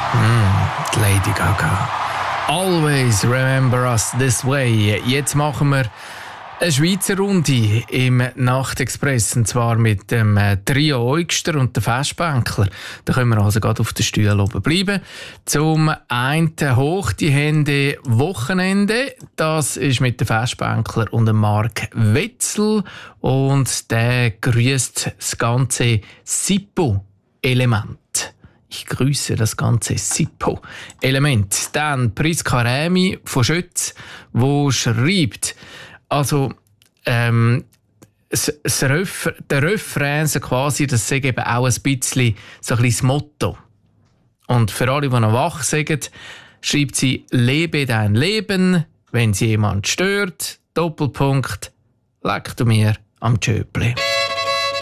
Die Lady Gaga. Always remember us this way. Jetzt machen wir eine Schweizer Runde im Nachtexpress, und zwar mit dem Trio Eugster und den Festbänkler. Da können wir also gerade auf den Stühlen oben bleiben. Zum einen hoch die Hände Wochenende. Das ist mit dem Festbänkler und dem Mark Wetzel. Und der grüßt das ganze Sippo-Element. Ich grüße das ganze Sippo-Element. Dann Priska Rämi von Schötz, wo schreibt, also der Refrain quasi, das ist eben auch ein bisschen so ein bisschen das Motto. Und für alle, die noch wach sind, schreibt sie: Lebe dein Leben, wenn es jemand stört, Doppelpunkt, leck du mir am Tschöpli.